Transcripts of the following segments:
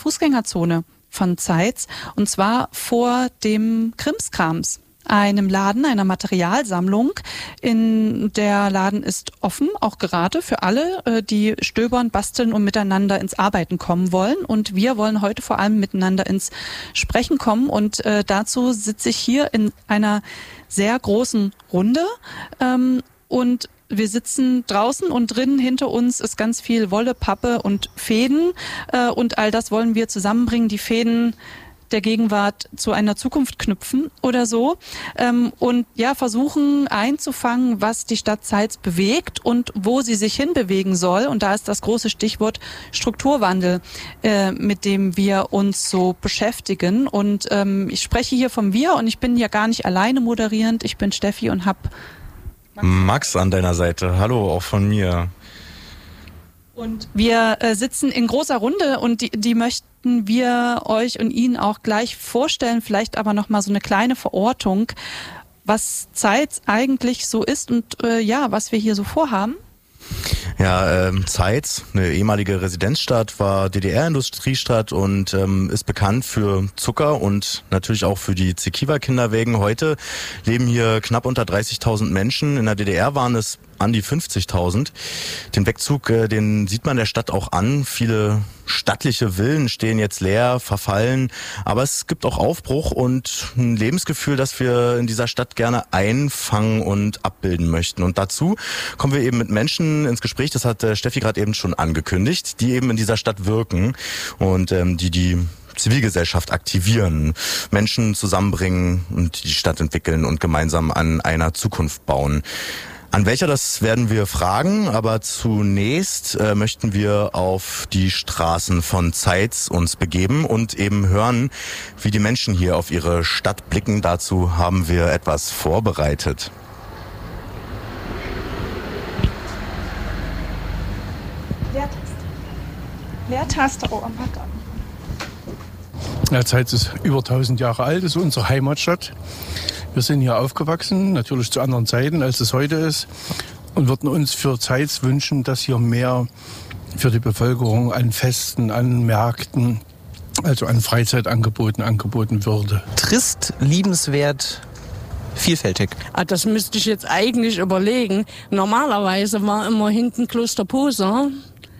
Fußgängerzone von Zeitz, und zwar vor dem Krimskrams, einem Laden, einer Materialsammlung. Der Laden ist offen, auch gerade für alle, die stöbern, basteln und miteinander ins Arbeiten kommen wollen. Und wir wollen heute vor allem miteinander ins Sprechen kommen. Und dazu sitze ich hier in einer sehr großen Runde. Und wir sitzen draußen und drinnen hinter uns ist ganz viel Wolle, Pappe und Fäden. Und all das wollen wir zusammenbringen, die Fäden der Gegenwart zu einer Zukunft knüpfen oder so, und ja, versuchen einzufangen, was die Stadt Zeitz bewegt und wo sie sich hinbewegen soll. Und da ist das große Stichwort Strukturwandel, mit dem wir uns so beschäftigen. Und ich spreche hier vom Wir und ich bin hier gar nicht alleine moderierend. Ich bin Steffi und habe Max an deiner Seite. Hallo, auch von mir. Und wir sitzen in großer Runde und die möchten wir euch und Ihnen auch gleich vorstellen, vielleicht aber nochmal so eine kleine Verortung, was Zeitz eigentlich so ist und was wir hier so vorhaben. Ja, Zeitz, eine ehemalige Residenzstadt, war DDR-Industriestadt und ist bekannt für Zucker und natürlich auch für die Zekiwa-Kinderwägen. Heute leben hier knapp unter 30.000 Menschen. In der DDR waren es an die 50.000. Den Wegzug, den sieht man der Stadt auch an. Viele stattliche Villen stehen jetzt leer, verfallen. Aber es gibt auch Aufbruch und ein Lebensgefühl, das wir in dieser Stadt gerne einfangen und abbilden möchten. Und dazu kommen wir eben mit Menschen ins Gespräch, das hat Steffi gerade eben schon angekündigt, die eben in dieser Stadt wirken und die Zivilgesellschaft aktivieren, Menschen zusammenbringen und die Stadt entwickeln und gemeinsam an einer Zukunft bauen. An welcher, das werden wir fragen, aber zunächst möchten wir auf die Straßen von Zeitz uns begeben und eben hören, wie die Menschen hier auf ihre Stadt blicken. Dazu haben wir etwas vorbereitet. Leertaste, oh, am Packer. Ja, Zeitz ist über 1000 Jahre alt, ist unsere Heimatstadt. Wir sind hier aufgewachsen, natürlich zu anderen Zeiten, als es heute ist, und würden uns für Zeitz wünschen, dass hier mehr für die Bevölkerung an Festen, an Märkten, also an Freizeitangeboten angeboten würde. Trist, liebenswert, vielfältig. Das müsste ich jetzt eigentlich überlegen. Normalerweise war immer hinten Kloster Poser,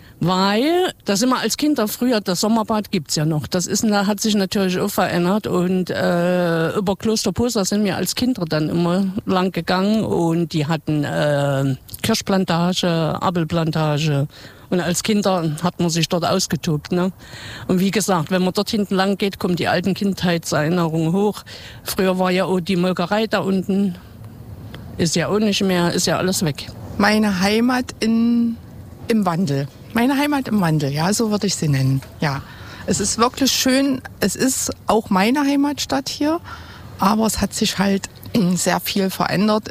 weil das immer als Kinder früher, das Sommerbad gibt's ja noch. Hat sich natürlich auch verändert und über Kloster Poser sind wir als Kinder dann immer lang gegangen und die hatten Kirschplantage, Apfelplantage und als Kinder hat man sich dort ausgetobt, ne? Und wie gesagt, wenn man dort hinten lang geht, kommen die alten Kindheitserinnerungen hoch. Früher war ja auch die Molkerei da unten, ist ja auch nicht mehr, ist ja alles weg. Meine Heimat im Wandel. Meine Heimat im Wandel, ja, so würde ich sie nennen. Ja, es ist wirklich schön. Es ist auch meine Heimatstadt hier, aber es hat sich halt sehr viel verändert.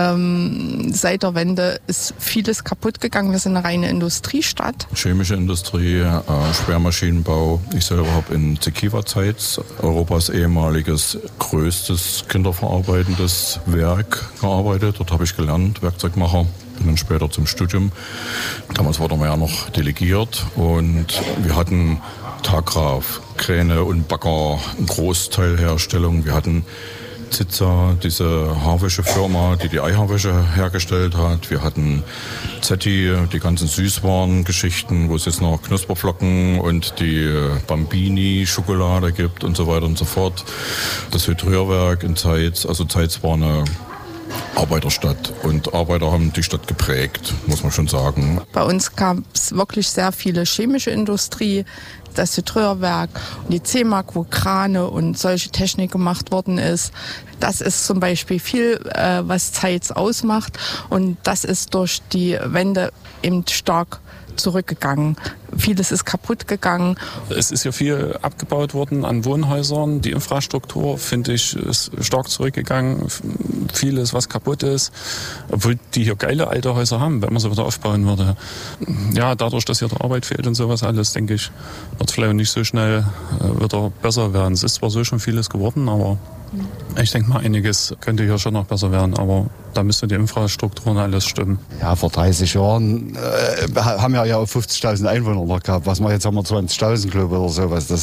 Seit der Wende ist vieles kaputt gegangen. Wir sind eine reine Industriestadt. Chemische Industrie, Sperrmaschinenbau. Ich selber habe in Zekiwa Zeitz, Europas ehemaliges größtes kinderverarbeitendes Werk, gearbeitet. Dort habe ich gelernt, Werkzeugmacher. Bin dann später zum Studium. Damals wurde man ja noch delegiert und wir hatten Tagraf, Kräne und Bagger, Großteilherstellung. Wir hatten Zitza, diese Haarwäschefirma, die Eihaarwäsche hergestellt hat. Wir hatten Zetti, die ganzen Süßwarengeschichten, wo es jetzt noch Knusperflocken und die Bambini-Schokolade gibt und so weiter und so fort. Das Hydrierwerk in Zeitz, also Zeitz war eine Arbeiterstadt und Arbeiter haben die Stadt geprägt, muss man schon sagen. Bei uns gab es wirklich sehr viele chemische Industrie, das Hydrierwerk und die CEMAG, wo Krane und solche Technik gemacht worden ist. Das ist zum Beispiel viel, was Zeitz ausmacht und das ist durch die Wende eben stark zurückgegangen. Vieles ist kaputt gegangen. Es ist ja viel abgebaut worden an Wohnhäusern. Die Infrastruktur, finde ich, ist stark zurückgegangen. Vieles, was kaputt ist. Obwohl die hier geile alte Häuser haben, wenn man sie wieder aufbauen würde. Ja, dadurch, dass hier der Arbeit fehlt und sowas alles, denke ich, wird es vielleicht nicht so schnell wieder besser werden. Es ist zwar so schon vieles geworden, aber ich denke mal, einiges könnte hier schon noch besser werden, aber da müsste die Infrastruktur und alles stimmen. Ja, vor 30 Jahren haben wir ja auch 50.000 Einwohner noch gehabt. Was wir jetzt haben wir 20.000 glaube ich oder sowas. Das